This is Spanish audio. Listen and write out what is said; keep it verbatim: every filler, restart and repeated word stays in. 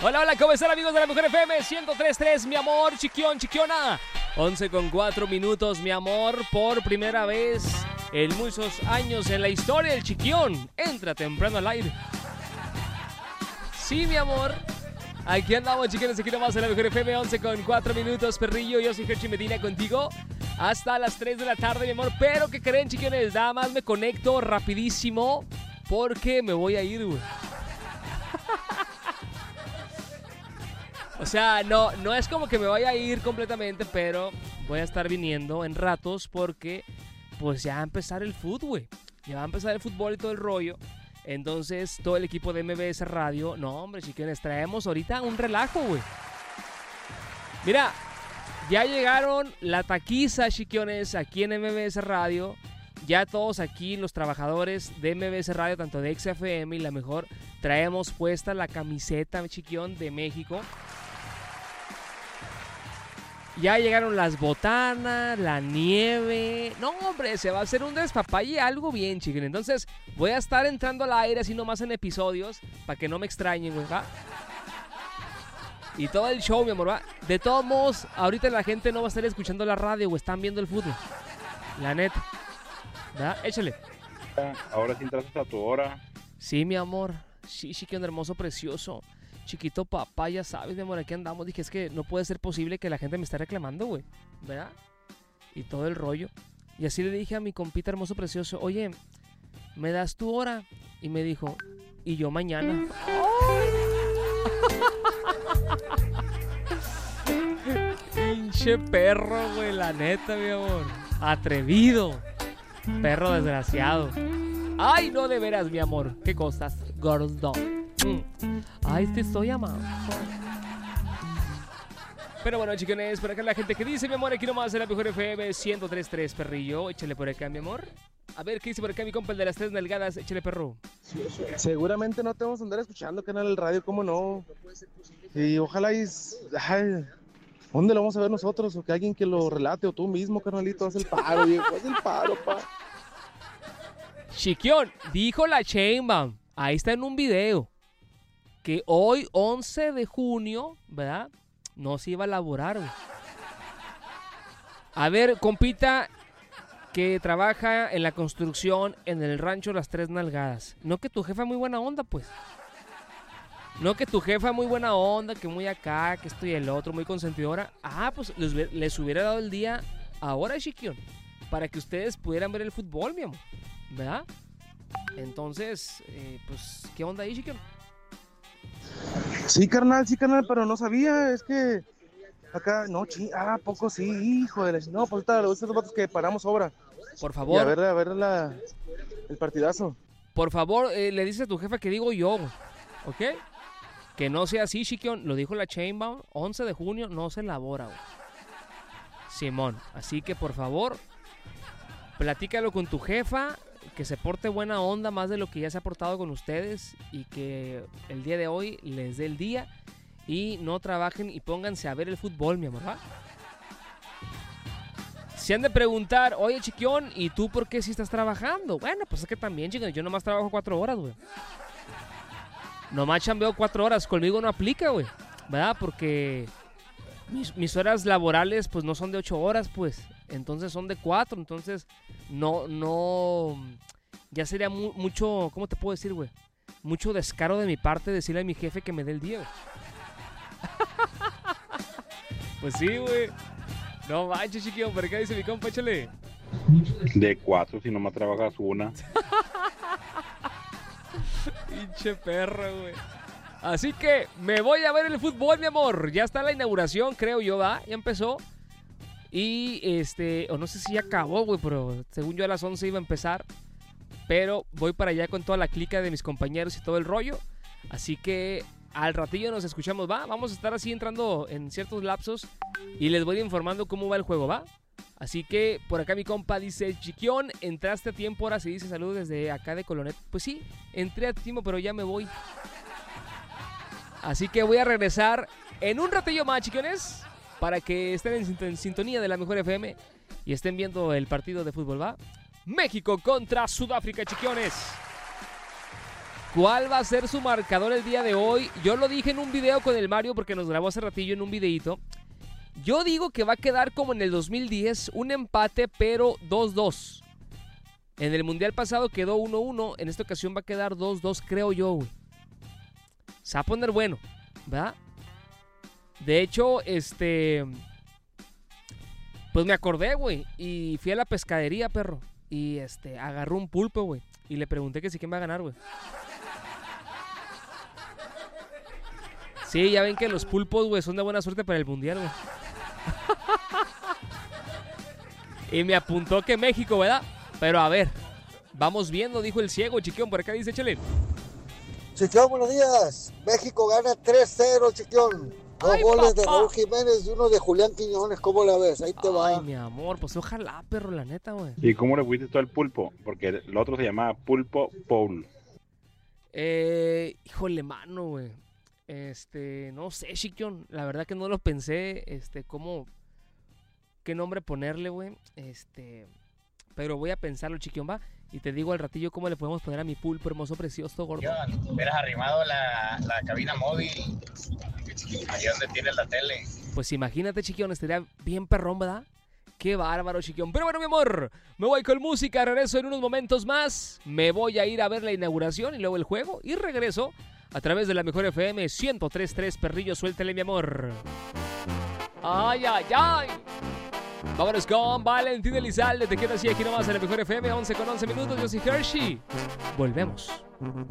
Hola, hola, ¿cómo están amigos de la Mejor F M ciento tres punto tres, mi amor, chiquión, chiquiona? once con cuatro minutos, mi amor, por primera vez en muchos años en la historia del chiquión. Entra temprano al aire. Sí, mi amor. Aquí andamos, chiquiones, aquí nomás en la Mejor F M, once con cuatro minutos, perrillo. Yo soy Herchi Medina contigo hasta las tres de la tarde, mi amor. Pero, ¿qué creen, chiquiones? Nada más me conecto rapidísimo porque me voy a ir, güey. O sea, no, no es como que me vaya a ir completamente, pero voy a estar viniendo en ratos porque pues ya va a empezar el fútbol, güey. Ya va a empezar el fútbol y todo el rollo. Entonces, todo el equipo de M B S Radio, no, hombre, chiquiones, traemos ahorita un relajo, güey. Mira, ya llegaron la taquiza, chiquiones, aquí en M B S Radio. Ya todos aquí, los trabajadores de M B S Radio, tanto de X F M y La Mejor, traemos puesta la camiseta, chiquión, de México. Ya llegaron las botanas, la nieve. No, hombre, se va a hacer un despapalle, algo bien, chiquín. Entonces, voy a estar entrando al aire así nomás en episodios, para que no me extrañen, güey, ¿va? Y todo el show, mi amor, ¿va? De todos modos, ahorita la gente no va a estar escuchando la radio, o están viendo el fútbol. La neta. ¿Verdad? Échale. Ahora sí entraste a tu hora. Sí, mi amor. Sí, chiquín, hermoso, precioso. Chiquito papá, ya sabes, mi amor, aquí andamos. Dije, es que no puede ser posible que la gente me esté reclamando, güey, ¿verdad? Y todo el rollo. Y así le dije a mi compita hermoso precioso, oye, ¿me das tu hora? Y me dijo, y yo mañana. Pinche perro, güey, la neta, mi amor. Atrevido. Perro desgraciado. Ay, no, de veras, mi amor. ¿Qué cosas? Gordo. Mm. Ay, te estoy amando. Pero bueno, chicones, por acá la gente que dice, mi amor, aquí nomás en la Mejor F M ciento tres punto tres, perrillo. Échale por acá, mi amor. A ver, ¿qué dice por acá mi compa, el de las tres nalgadas? Échale, perro. Seguramente no te vamos a andar escuchando, canal del radio, ¿cómo no? Y ojalá y... Ay, ¿dónde lo vamos a ver nosotros? O que alguien que lo relate, o tú mismo, carnalito, haz el paro, viejo, haz el paro, pa. Chiquión, dijo la Sheinbaum, ahí está en un video, que hoy, once de junio, ¿verdad? No se iba a laborar, güey. A ver, compita, que trabaja en la construcción en el rancho Las Tres Nalgadas. No que tu jefa muy buena onda, pues. No que tu jefa muy buena onda, que muy acá, que esto y el otro, muy consentidora. Ah, pues les, les hubiera dado el día ahora, chiquión, para que ustedes pudieran ver el fútbol, mi amor, ¿verdad? Entonces, eh, pues, ¿qué onda ahí, chiquión? Sí, carnal, sí, carnal, pero no sabía, es que acá, no, chi, ah, poco sí, hijo de la... No, pues ahorita estos vatos que paramos obra. Por Y favor. a ver, a ver la, el partidazo. Por favor, eh, le dices a tu jefa que digo yo, ¿ok? Que no sea así, chiquión, lo dijo la Sheinbaum, once de junio no se elabora, güey. Simón, así que por favor, platícalo con tu jefa, que se porte buena onda más de lo que ya se ha portado con ustedes y que el día de hoy les dé el día y no trabajen y pónganse a ver el fútbol, mi amor, ¿va? Si han de preguntar, oye, chiquión, ¿y tú por qué si estás trabajando? Bueno, pues es que también, chiquión, yo nomás trabajo cuatro horas, güey. Nomás chambeo cuatro horas, conmigo no aplica, güey, ¿verdad? Porque mis, mis horas laborales, pues, no son de ocho horas, pues. Entonces son de cuatro, entonces no, no, ya sería mu- mucho, ¿cómo te puedo decir, güey? Mucho descaro de mi parte decirle a mi jefe que me dé el día, güey. Pues sí, güey. No manches, chiquillo, ¿por qué dice mi compa? Échale. De cuatro, si nomás trabajas una. Pinche perro, güey. Así que me voy a ver el fútbol, mi amor. Ya está la inauguración, creo yo, ¿va? Ya empezó. Y este, o no sé si ya acabó, güey, pero según yo a las once iba a empezar. Pero voy para allá con toda la clica de mis compañeros y todo el rollo. Así que al ratillo nos escuchamos, ¿va? Vamos a estar así entrando en ciertos lapsos y les voy informando cómo va el juego, ¿va? Así que por acá mi compa dice, chiquión, entraste a tiempo, ahora se dice saludos desde acá de Colonet. Pues sí, entré a tiempo, pero ya me voy. Así que voy a regresar en un ratillo más, chiquiones, para que estén en, sint- en sintonía de la Mejor F M y estén viendo el partido de fútbol, ¿va? México contra Sudáfrica, chiquiones. ¿Cuál va a ser su marcador el día de hoy? Yo lo dije en un video con el Mario porque nos grabó hace ratillo en un videíto. Yo digo que va a quedar como en el dos mil diez, un empate pero dos dos. En el mundial pasado quedó uno uno, en esta ocasión va a quedar dos dos, creo yo, güey. Se va a poner bueno, ¿verdad? De hecho, este... pues me acordé, güey, y fui a la pescadería, perro. Y este, agarró un pulpo, güey. Y le pregunté que si quién va a ganar, güey. Sí, ya ven que los pulpos, güey, son de buena suerte para el mundial, güey. Y me apuntó que México, ¿verdad? Pero a ver, vamos viendo, dijo el ciego, Chiquión. Por acá dice, échale. Chiquión, buenos días. México gana tres cero, Chiquión. Dos Ay, goles de papá. Raúl Jiménez y uno de Julián Quiñones. ¿Cómo la ves? Ahí te Ay, va. mi amor, pues ojalá, perro, la neta, güey. ¿Y cómo le fuiste tú al pulpo? Porque el otro se llamaba Pulpo Paul. Eh, híjole, mano, güey. Este, no sé, Chiquión. La verdad que no lo pensé, este, cómo, qué nombre ponerle, güey. Este, pero voy a pensarlo, Chiquión, va. Y te digo al ratillo cómo le podemos poner a mi pulpo hermoso, precioso, gordo. Hubieras arrimado la, la cabina móvil ahí donde tienes la tele. Pues imagínate, Chiquión, estaría bien perrón, ¿verdad? Qué bárbaro, Chiquión. Pero bueno, mi amor, me voy con música, regreso en unos momentos más. Me voy a ir a ver la inauguración y luego el juego. Y regreso a través de la Mejor F M ciento tres punto tres. Perrillo, suéltale, mi amor. Ay, ay, ay. Vámonos con Valentín Elizalde. Te quedas así aquí nomás en la Mejor F M, once con once minutos. Yo soy Hershey. Volvemos.